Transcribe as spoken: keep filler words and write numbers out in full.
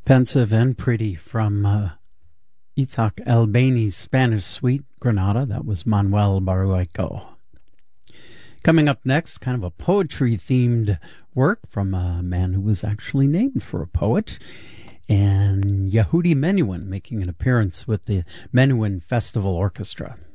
Pensive and Pretty from uh, Itzhak Albani's Spanish suite, Granada. That was Manuel Barueco. Coming up next, kind of a poetry-themed work from a man who was actually named for a poet, and Yehudi Menuhin making an appearance with the Menuhin Festival Orchestra.